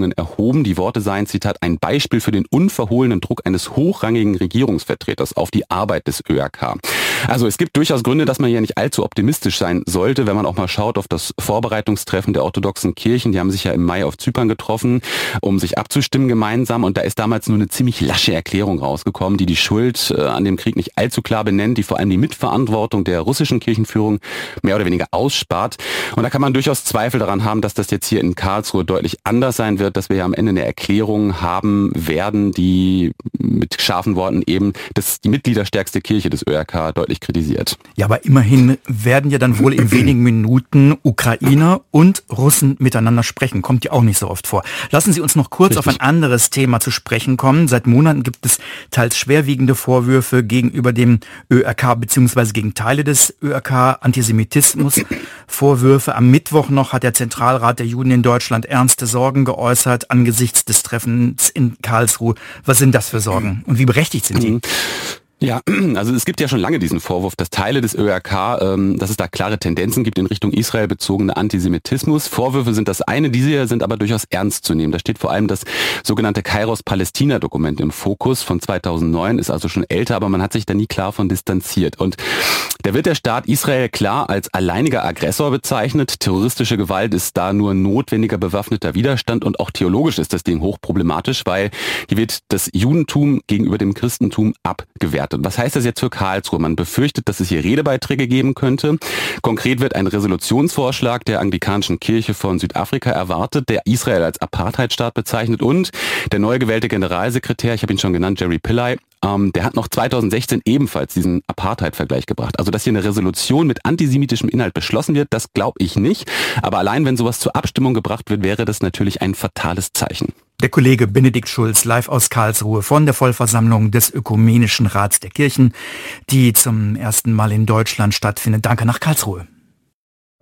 Forderungen erhoben. Die Worte seien, Zitat, ein Beispiel für den unverhohlenen Druck eines hochrangigen Regierungsvertreters auf die Arbeit des ÖRK. Also es gibt durchaus Gründe, dass man hier nicht allzu optimistisch sein sollte, wenn man auch mal schaut auf das Vorbereitungstreffen der orthodoxen Kirchen. Die haben sich ja im Mai auf Zypern getroffen, um sich abzustimmen gemeinsam. Und da ist damals nur eine ziemlich lasche Erklärung rausgekommen, die Schuld an dem Krieg nicht allzu klar benennt, die vor allem die Mitverantwortung der russischen Kirchenführung mehr oder weniger ausspart. Und da kann man durchaus Zweifel daran haben, dass das jetzt hier in Karlsruhe deutlich anders sein wird, dass wir ja am Ende eine Erklärung haben werden, die mit scharfen Worten eben die mitgliederstärkste Kirche des ÖRK deutlich kritisiert. Ja, aber immerhin werden ja dann wohl in wenigen Minuten Ukrainer und Russen miteinander sprechen. Kommt ja auch nicht so oft vor. Lassen Sie uns noch kurz auf ein anderes Thema zu sprechen kommen. Seit Monaten gibt es teils schwerwiegende Vorwürfe gegenüber dem ÖRK bzw. gegen Teile des ÖRK, Antisemitismus. Vorwürfe. Am Mittwoch noch hat der Zentralrat der Juden in Deutschland ernste Sorgen geäußert angesichts des Treffens in Karlsruhe. Was sind das für Sorgen und wie berechtigt sind die? Ja, also es gibt ja schon lange diesen Vorwurf, dass Teile des ÖRK, dass es da klare Tendenzen gibt in Richtung Israel bezogene Antisemitismus. Vorwürfe sind das eine, diese sind aber durchaus ernst zu nehmen. Da steht vor allem das sogenannte Kairos-Palästina-Dokument im Fokus von 2009, ist also schon älter, aber man hat sich da nie klar von distanziert. Und da wird der Staat Israel klar als alleiniger Aggressor bezeichnet. Terroristische Gewalt ist da nur notwendiger bewaffneter Widerstand und auch theologisch ist das Ding hochproblematisch, weil hier wird das Judentum gegenüber dem Christentum abgewertet. Was heißt das jetzt für Karlsruhe? Man befürchtet, dass es hier Redebeiträge geben könnte. Konkret wird ein Resolutionsvorschlag der anglikanischen Kirche von Südafrika erwartet, der Israel als Apartheidstaat bezeichnet und der neu gewählte Generalsekretär, ich habe ihn schon genannt, Jerry Pillay, der hat noch 2016 ebenfalls diesen Apartheid-Vergleich gebracht. Also, dass hier eine Resolution mit antisemitischem Inhalt beschlossen wird, das glaube ich nicht. Aber allein, wenn sowas zur Abstimmung gebracht wird, wäre das natürlich ein fatales Zeichen. Der Kollege Benedikt Schulz live aus Karlsruhe von der Vollversammlung des Ökumenischen Rats der Kirchen, die zum ersten Mal in Deutschland stattfindet. Danke nach Karlsruhe.